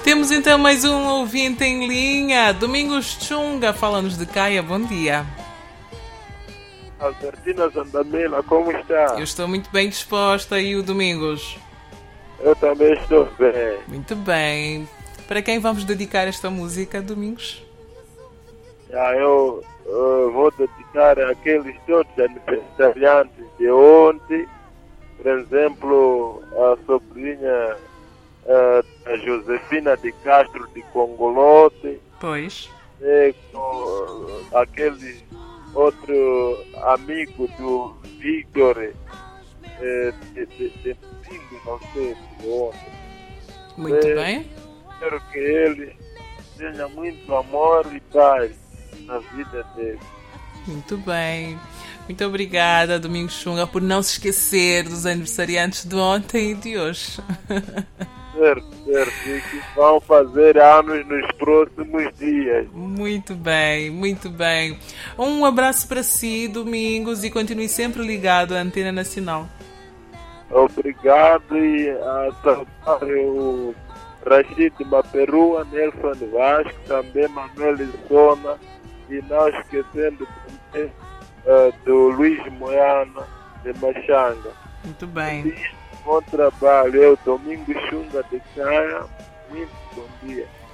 Temos então mais um ouvinte em linha. Domingos Chunga, fala-nos de Caia. Bom dia. Albertina Zandamila, como está? Eu estou muito bem disposta. E o Domingos? Eu também estou bem. Muito bem. Para quem vamos dedicar esta música, Domingos? Eu vou dedicar àqueles todos aniversariantes de ontem. Por exemplo, a sobrinha a Josefina de Castro de Congolote. Pois. E com aquele outro amigo do Victor de Pingo, não sei, de ontem. Muito bem. Espero que ele tenha muito amor e paz na vida dele. Muito bem. Muito obrigada, Domingos Chunga, por não se esquecer dos aniversariantes de ontem e de hoje. Certo. E que vão fazer anos nos próximos dias. Muito bem, muito bem. Um abraço para si, Domingos, e continue sempre ligado à Antena Nacional. Obrigado e a saudar o Rashid Maperua, Nelson Vasco, também Manuel Sona e não esquecendo também do Luiz Moiana de Machanga. Muito bem. Bom trabalho, eu Domingos Chunga de Caia, muito bom dia.